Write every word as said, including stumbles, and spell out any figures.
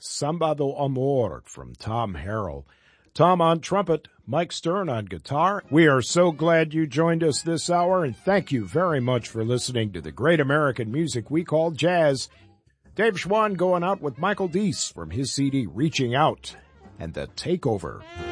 Samba do Amor from Tom Harrell. Tom on trumpet, Mike Stern on guitar. We are so glad you joined us this hour, and thank you very much for listening to the great American music we call jazz. Dave Schwann going out with Michael Deese from his C D Reaching Out and The Takeover.